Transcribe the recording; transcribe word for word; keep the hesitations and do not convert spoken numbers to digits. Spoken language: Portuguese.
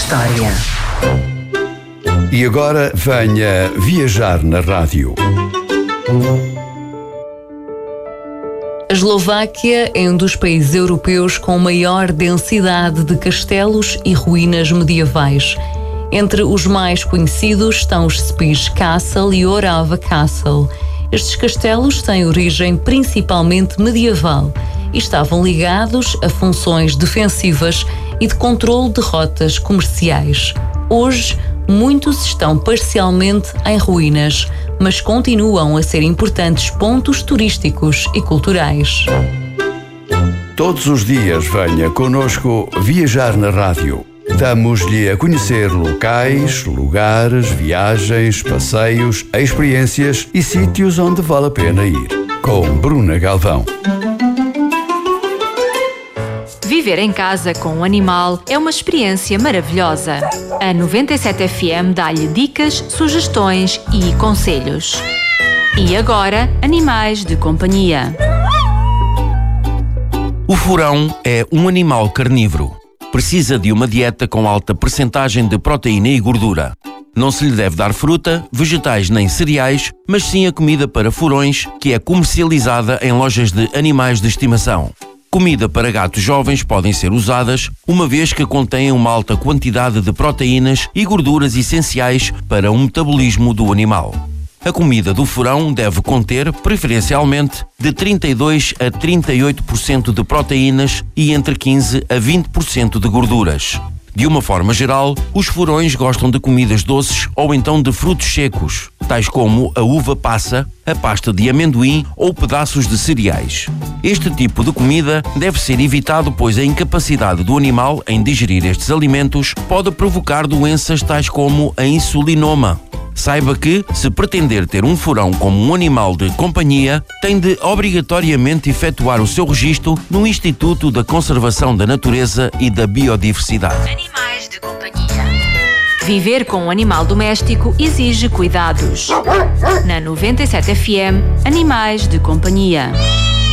história. E agora venha viajar na rádio. A Eslováquia é um dos países europeus com maior densidade de castelos e ruínas medievais. Entre os mais conhecidos estão os Spiš Castle e Orava Castle. Estes castelos têm origem principalmente medieval e estavam ligados a funções defensivas e de controle de rotas comerciais. Hoje, muitos estão parcialmente em ruínas, mas continuam a ser importantes pontos turísticos e culturais. Todos os dias venha connosco viajar na rádio. Damos-lhe a conhecer locais, lugares, viagens, passeios, experiências e sítios onde vale a pena ir. Com Bruna Galvão. Viver em casa com um animal é uma experiência maravilhosa. A noventa e sete F M dá-lhe dicas, sugestões e conselhos. E agora, animais de companhia. O furão é um animal carnívoro. Precisa de uma dieta com alta percentagem de proteína e gordura. Não se lhe deve dar fruta, vegetais nem cereais, mas sim a comida para furões, que é comercializada em lojas de animais de estimação. Comida para gatos jovens podem ser usadas, uma vez que contêm uma alta quantidade de proteínas e gorduras essenciais para o metabolismo do animal. A comida do furão deve conter, preferencialmente, de trinta e dois a trinta e oito por cento de proteínas e entre quinze a vinte por cento de gorduras. De uma forma geral, os furões gostam de comidas doces ou então de frutos secos, tais como a uva passa, a pasta de amendoim ou pedaços de cereais. Este tipo de comida deve ser evitado, pois a incapacidade do animal em digerir estes alimentos pode provocar doenças tais como a insulinoma. Saiba que, se pretender ter um furão como um animal de companhia, tem de obrigatoriamente efetuar o seu registro no Instituto da Conservação da Natureza e da Biodiversidade. Animais de companhia. Viver com um animal doméstico exige cuidados. Na noventa e sete F M, Animais de companhia.